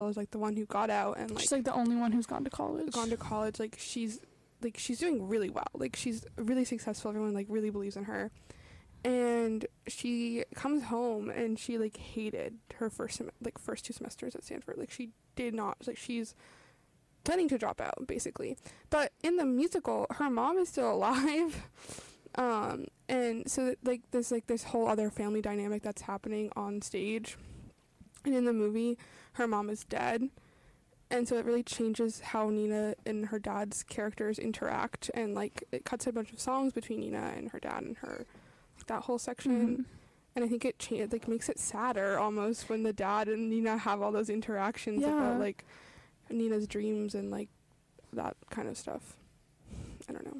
is like the one who got out and like she's like the only one who's gone to college. Like she's doing really well. Like she's really successful. Everyone like really believes in her. And she comes home and she like hated her first 2 semesters at Stanford. Like she did not, like she's planning to drop out basically. But in the musical, her mom is still alive. And so like there's this whole other family dynamic that's happening on stage. And in the movie, her mom is dead. And so it really changes how Nina and her dad's characters interact. And like it cuts a bunch of songs between Nina and her dad and her, that whole section. And I think it like makes it sadder almost when the dad and Nina have all those interactions about like Nina's dreams and like that kind of stuff. I don't know,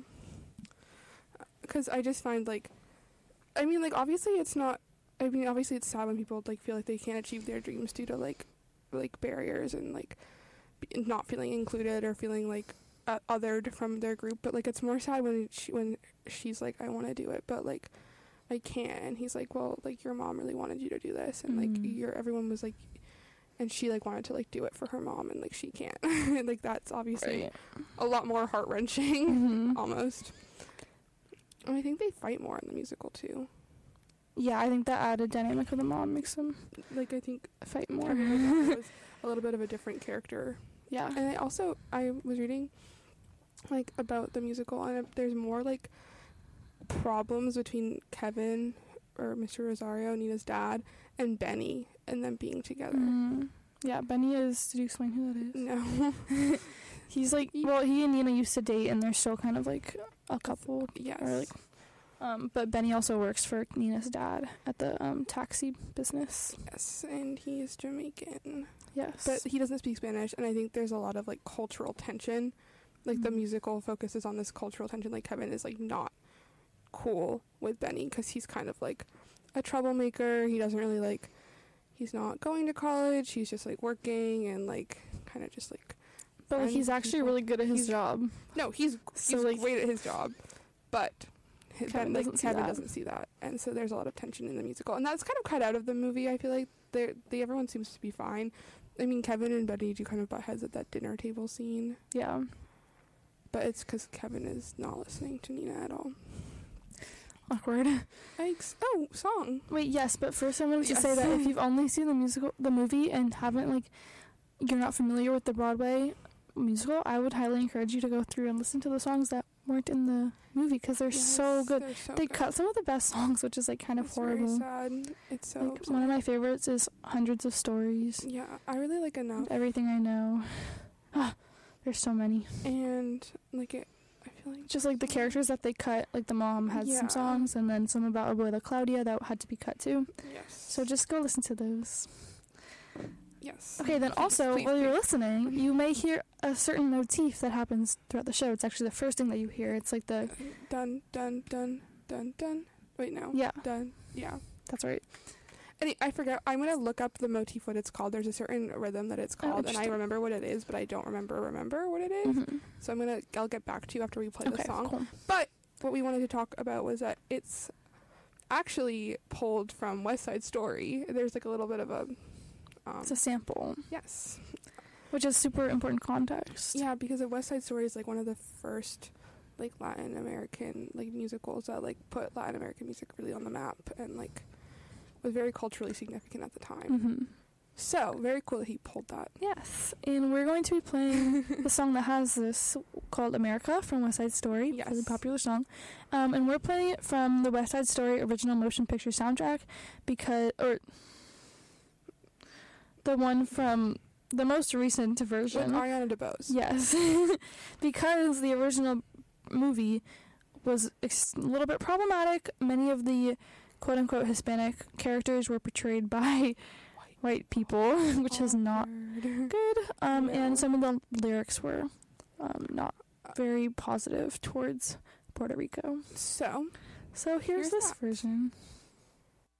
because I just find like, I mean, like obviously it's sad when people like feel like they can't achieve their dreams due to like barriers and like not feeling included or feeling like othered from their group. But like it's more sad when she's like, I want to do it, but like I can't. And he's like, well, like your mom really wanted you to do this, and like everyone was like, and she like wanted to like do it for her mom, and like she can't. Like that's obviously a lot more heart-wrenching almost. And I think they fight more in the musical too. Yeah, I think that added dynamic of the mom makes them like, I think, fight more. Was a little bit of a different character. Yeah. And I was reading like about the musical, and there's more like problems between Kevin, or Mr. Rosario, Nina's dad, and Benny, and them being together. Yeah, Benny is, did you explain who that is? No. He's like, well, he and Nina used to date, and they're still kind of like a couple. Yes. Or like, but Benny also works for Nina's dad at the taxi business. Yes, and he's Jamaican. Yes. But he doesn't speak Spanish, and I think there's a lot of like cultural tension. Like the musical focuses on this cultural tension. Like Kevin is like not cool with Benny because he's kind of like a troublemaker. He doesn't really like, he's not going to college. He's just like working and like kind of just like. But like, he's actually really good at his job. No, he's like, great at his job, but Kevin doesn't see that, and so there's a lot of tension in the musical, and that's kind of cut out of the movie. I feel like everyone seems to be fine. I mean, Kevin and Benny do kind of butt heads at that dinner table scene. Yeah. But it's because Kevin is not listening to Nina at all. Awkward. Song. Wait, yes, but first I wanted to say that if you've only seen the movie, and haven't like, you're not familiar with the Broadway musical, I would highly encourage you to go through and listen to the songs that weren't in the movie, because they're so good. They cut some of the best songs, which is like kind of horrible. Very sad. It's so like, one of my favorites is Hundreds of Stories. Yeah, I really like Enough. And Everything I Know. There's so many. And like I feel like just like the characters that they cut, like the mom had some songs, and then some about Abuela Claudia that had to be cut too. Yes. So just go listen to those. Yes. Okay, then also, while you're listening, you may hear a certain motif that happens throughout the show. It's actually the first thing that you hear. It's like the dun dun dun dun dun. Wait, no. Yeah. Dun. Yeah. That's right. I forgot. I'm gonna look up the motif, what it's called. There's a certain rhythm that it's called, and I remember what it is, but I don't remember what it is. So I'll get back to you after we play the song. Cool. But what we wanted to talk about was that it's actually pulled from West Side Story. There's like a little bit of a it's a sample. Yes. Which is super important context. Yeah, because West Side Story is like one of the first like Latin American like musicals that like put Latin American music really on the map, and like was very culturally significant at the time. So very cool that he pulled that. Yes, and we're going to be playing the song that has this, called America from West Side Story. Yes. Really popular song. And we're playing it from the West Side Story original motion picture soundtrack, the one from the most recent version. With Ariana DeBose. Yes. Because the original movie was a little bit problematic. Many of the quote-unquote Hispanic characters were portrayed by white people, which is not good. And some of the lyrics were not very positive towards Puerto Rico. So here's this version.